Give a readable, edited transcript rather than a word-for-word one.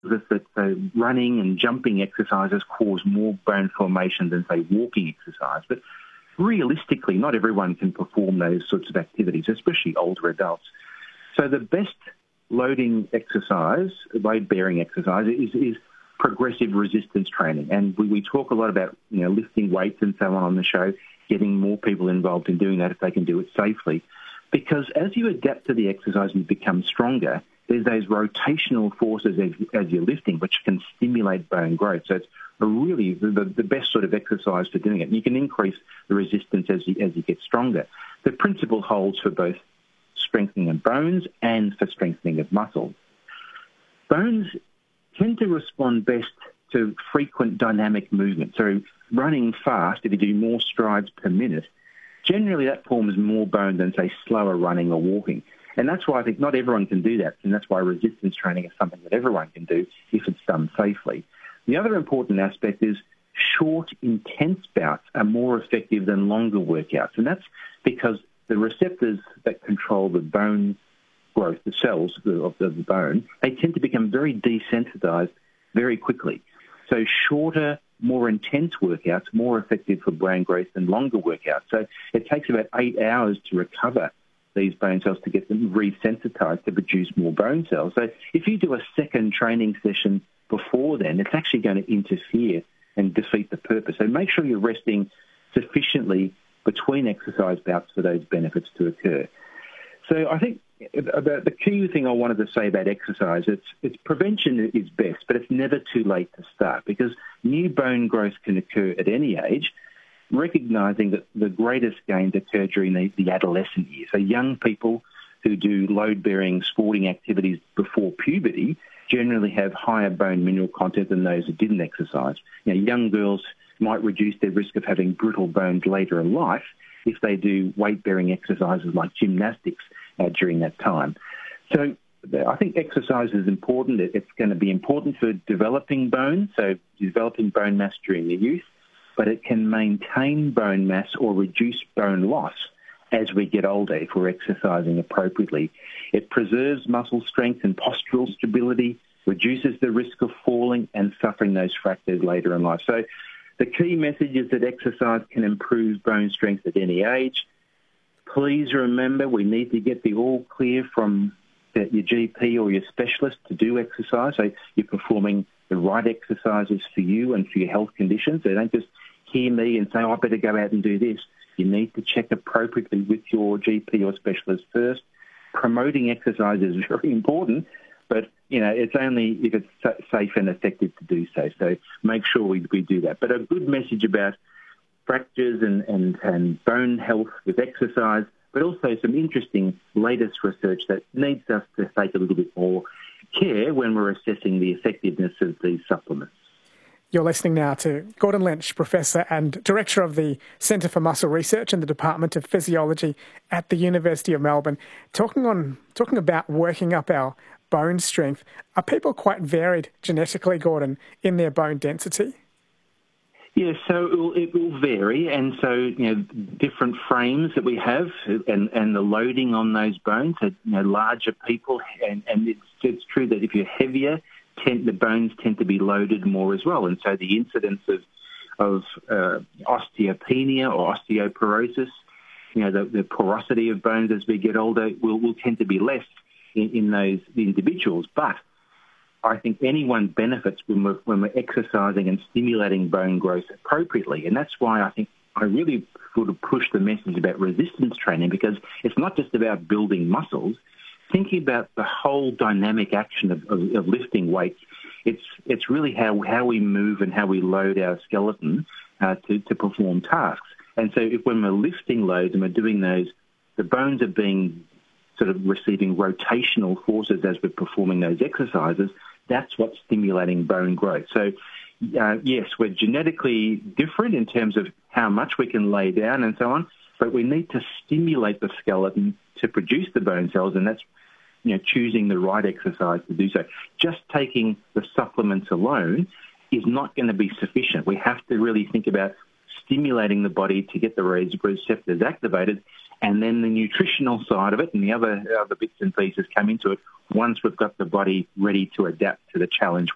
that running and jumping exercises cause more bone formation than, say, walking exercise. But realistically, not everyone can perform those sorts of activities, especially older adults. So the best load-bearing exercise is progressive resistance training. And we talk a lot about, lifting weights and so on the show, getting more people involved in doing that if they can do it safely. Because as you adapt to the exercise and you become stronger, there's those rotational forces as you're lifting, which can stimulate bone growth. So it's really the best sort of exercise for doing it. And you can increase the resistance as you get stronger. The principle holds for both strengthening of bones and for strengthening of muscles. Bones tend to respond best to frequent dynamic movement. So running fast, if you do more strides per minute, generally that forms more bone than, say, slower running or walking. And that's why I think not everyone can do that, and that's why resistance training is something that everyone can do if it's done safely. The other important aspect is short, intense bouts are more effective than longer workouts, and that's because the receptors that control the bone growth, the cells of the bone, they tend to become very desensitized very quickly. So shorter, more intense workouts, more effective for bone growth than longer workouts. So it takes about 8 hours to recover these bone cells to get them resensitized to produce more bone cells. So if you do a second training session before then, it's actually going to interfere and defeat the purpose. So make sure you're resting sufficiently between exercise bouts for those benefits to occur. So I think about the key thing I wanted to say about exercise, it's prevention is best, but it's never too late to start because new bone growth can occur at any age, recognising that the greatest gains occur during the adolescent years. So young people who do load-bearing sporting activities before puberty generally have higher bone mineral content than those who didn't exercise. Young girls might reduce their risk of having brittle bones later in life if they do weight-bearing exercises like gymnastics during that time. So I think exercise is important. It's going to be important for developing bone, so developing bone mass during the youth, but it can maintain bone mass or reduce bone loss as we get older if we're exercising appropriately. It preserves muscle strength and postural stability, reduces the risk of falling and suffering those fractures later in life. So the key message is that exercise can improve bone strength at any age. Please remember we need to get the all clear from your GP or your specialist to do exercise. So you're performing the right exercises for you and for your health conditions. They don't just hear me and say, I better go out and do this. You need to check appropriately with your GP or specialist first. Promoting exercise is very important, but, it's only if it's safe and effective to do so. So make sure we do that. But a good message about fractures and bone health with exercise, but also some interesting latest research that needs us to take a little bit more care when we're assessing the effectiveness of these supplements. You're listening now to Gordon Lynch, Professor and Director of the Centre for Muscle Research in the Department of Physiology at the University of Melbourne, talking about working up our bone strength. Are people quite varied genetically, Gordon, in their bone density? Yeah, so it will vary, and so different frames that we have, and the loading on those bones. So, larger people, and it's true that if you're heavier, the bones tend to be loaded more as well, and so the incidence of osteopenia or osteoporosis, the porosity of bones as we get older will tend to be less in those individuals, but I think anyone benefits when we're exercising and stimulating bone growth appropriately. And that's why I think I really sort of push the message about resistance training, because it's not just about building muscles. Thinking about the whole dynamic action of lifting weights, it's really how we move and how we load our skeleton to perform tasks. And so when we're lifting loads and we're doing those, the bones are being sort of receiving rotational forces as we're performing those exercises. That's what's stimulating bone growth. So, yes, we're genetically different in terms of how much we can lay down and so on, but we need to stimulate the skeleton to produce the bone cells, and that's choosing the right exercise to do so. Just taking the supplements alone is not going to be sufficient. We have to really think about stimulating the body to get the receptors activated, and then the nutritional side of it and the other bits and pieces come into it once we've got the body ready to adapt to the challenge